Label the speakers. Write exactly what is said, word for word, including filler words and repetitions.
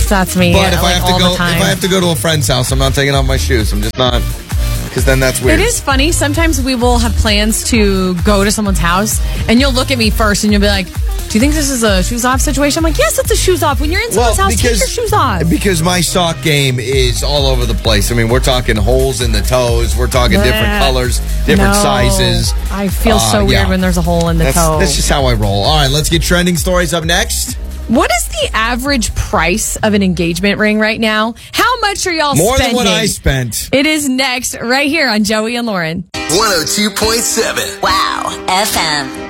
Speaker 1: That's me.
Speaker 2: But if
Speaker 1: like,
Speaker 2: I have to
Speaker 1: all
Speaker 2: go,
Speaker 1: the time.
Speaker 2: if I have to go to a friend's house, I'm not taking off my shoes. I'm just not, because then that's weird.
Speaker 1: It is funny. Sometimes we will have plans to go to someone's house, and you'll look at me first, and you'll be like, "Do you think this is a shoes off situation?" I'm like, "Yes, it's a shoes off. When you're in someone's
Speaker 2: Well,
Speaker 1: house,
Speaker 2: because-
Speaker 1: take your shoes off."
Speaker 2: Because my sock game is all over the place. I mean, we're talking holes in the toes. We're talking different
Speaker 1: Bleh.
Speaker 2: colors, different
Speaker 1: No.
Speaker 2: sizes.
Speaker 1: I feel
Speaker 2: Uh,
Speaker 1: so weird
Speaker 2: yeah.
Speaker 1: when there's a hole in the
Speaker 2: That's,
Speaker 1: toe.
Speaker 2: that's just how I roll. All right, let's get trending stories up next.
Speaker 1: What is the average price of an engagement ring right now? How much are y'all
Speaker 2: More
Speaker 1: spending?
Speaker 2: than what I spent.
Speaker 1: It is next, right here on Joey and Lauren.
Speaker 3: one oh two point seven.
Speaker 4: Wow, F M.